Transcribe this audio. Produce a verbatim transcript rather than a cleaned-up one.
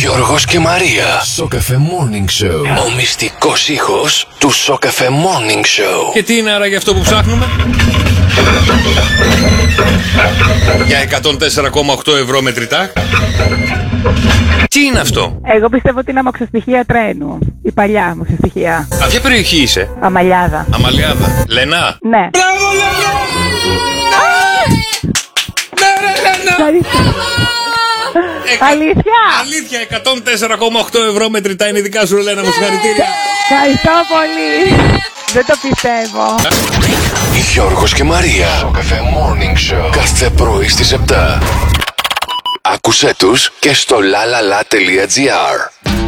Γιώργος και Μαρία. Σοκαφέ Morning Show. Ο μυστικός ήχος του Σοκαφέ Morning Show. Και τι είναι άραγε αυτό που ψάχνουμε? Για εκατόν τέσσερα κόμμα οκτώ ευρώ μετρητά. Τι είναι αυτό? Εγώ πιστεύω ότι είναι αμαξοστοιχεία τρένου. Η παλιά αμαξοστοιχεία. Α, ποια περιοχή είσαι? Αμαλιάδα. Αμαλιάδα. Λενά. Ναι. Μπράβο, Λενά! Ναι, ρε, Λενά! Εκα... Αλήθεια! Αλήθεια, εκατόν τέσσερα κόμμα οκτώ ευρώ μετρητά είναι δικά σου, Λένα μου, συγχαρητήρια. Ευχαριστώ πολύ. Δεν το πιστεύω. Γιώργος και Μαρία. Σοκαφέ Morning Show. Κάθε πρωί στις επτά. Άκουσέ τους και στο lalala.gr.